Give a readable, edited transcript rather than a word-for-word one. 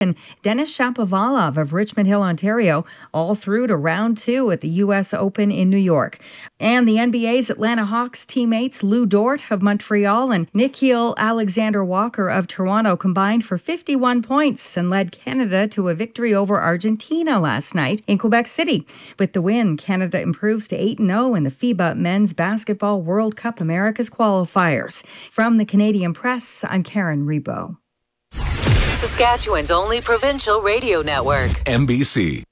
and Denis Shapovalov of Richmond Hill, Ontario, all through to round 2 at the U.S. Open in New York. And the NBA's Atlanta Hawks teammates Lou Dort of Montreal and Nickeil Alexander-Walker of Toronto combined for 51 points and led Canada to a victory over Argentina last night in Quebec City. With the win, Canada improves to 8-0 in the FIBA Men's Basketball World Cup Americas qualifiers. From the Canadian Press, I'm Karen Rebo. Saskatchewan's only provincial radio network. MBC.